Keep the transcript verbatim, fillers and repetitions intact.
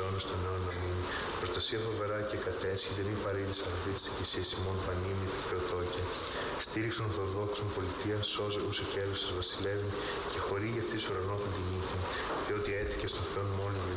αιώνας των αιώνων. Αμήν. Προστασία φοβερά και κατέσχεται, μη παρήδης αρδίτης και εσύ ημών πανίμη του Θεοτόκια. Στήριξον Ορθοδόξων πολιτείαν, σώζε ούσε κέλους της βασιλεύει και χωρίγει ευθύς ουρανόθεν την νύχη. Διότι έτυχε στον Θεόν μόλι